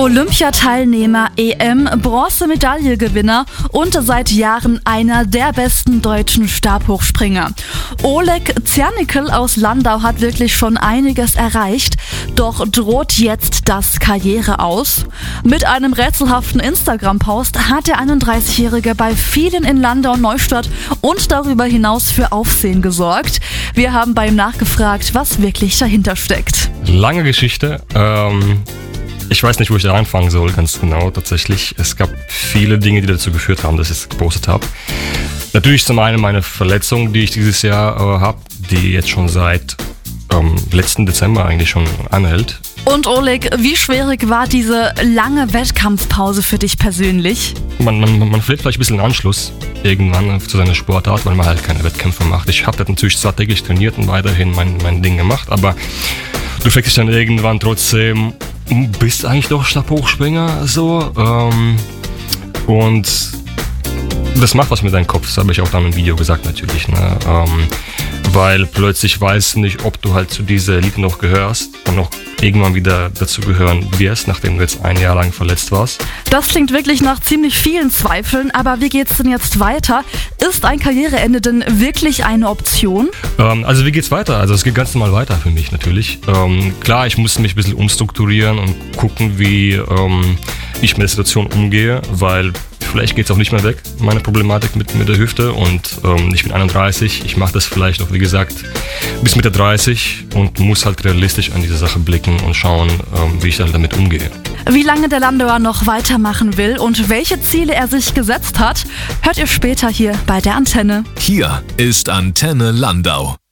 Olympiateilnehmer, EM-Bronzemedaillegewinner und seit Jahren einer der besten deutschen Stabhochspringer. Oleg Zernickel aus Landau hat wirklich schon einiges erreicht, doch droht jetzt das Karriere aus? Mit einem rätselhaften Instagram-Post hat der 31-Jährige bei vielen in Landau-Neustadt und darüber hinaus für Aufsehen gesorgt. Wir haben bei ihm nachgefragt, was wirklich dahinter steckt. Lange Geschichte. Ich weiß nicht, wo ich da anfangen soll, ganz genau tatsächlich. Es gab viele Dinge, die dazu geführt haben, dass ich es gepostet habe. Natürlich zum einen meine Verletzung, die ich dieses Jahr habe, die jetzt schon seit letzten Dezember eigentlich schon anhält. Und Oleg, wie schwierig war diese lange Wettkampfpause für dich persönlich? Man verliert vielleicht ein bisschen den Anschluss irgendwann zu seiner Sportart, weil man halt keine Wettkämpfe macht. Ich habe natürlich zwar täglich trainiert und weiterhin mein Ding gemacht, aber du fragst dich dann irgendwann trotzdem, bist du eigentlich doch Stabhochspringer so? Und das macht was mit deinem Kopf, das habe ich auch dann im Video gesagt natürlich, ne? Weil plötzlich weißt du nicht, ob du halt zu dieser Elite noch gehörst und noch irgendwann wieder dazu gehören wirst, nachdem du jetzt ein Jahr lang verletzt warst. Das klingt wirklich nach ziemlich vielen Zweifeln, aber wie geht's denn jetzt weiter? Ist ein Karriereende denn wirklich eine Option? Also wie geht's weiter? Also es geht ganz normal weiter für mich natürlich. Klar, ich muss mich ein bisschen umstrukturieren und gucken, wie ich mit der Situation umgehe, weil vielleicht geht es auch nicht mehr weg, meine Problematik mit der Hüfte, und ich bin 31, ich mache das vielleicht auch, wie gesagt, bis Mitte 30 und muss halt realistisch an diese Sache blicken und schauen, wie ich dann damit umgehe. Wie lange der Landauer noch weitermachen will und welche Ziele er sich gesetzt hat, hört ihr später hier bei der Antenne. Hier ist Antenne Landau.